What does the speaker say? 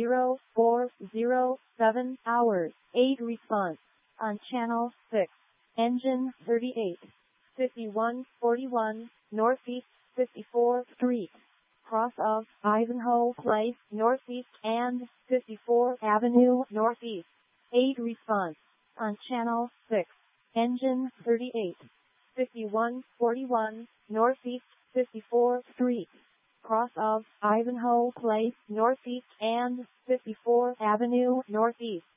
0407 hours. 8 response. On channel 6. Engine 38. 5141 Northeast 54th Street. Cross of Ivanhoe Place Northeast and 54th Avenue Northeast. 8 response. On channel 6. Engine 38. 5141 Northeast 54th Street. Cross of Ivanhoe Place Northeast and 54th Avenue Northeast.